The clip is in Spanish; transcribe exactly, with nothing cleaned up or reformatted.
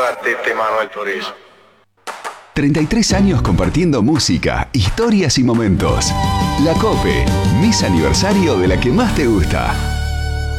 partiste Manuel por eso. treinta y tres años compartiendo música, historias y momentos. La COPE, Miss Aniversario de la que más te gusta.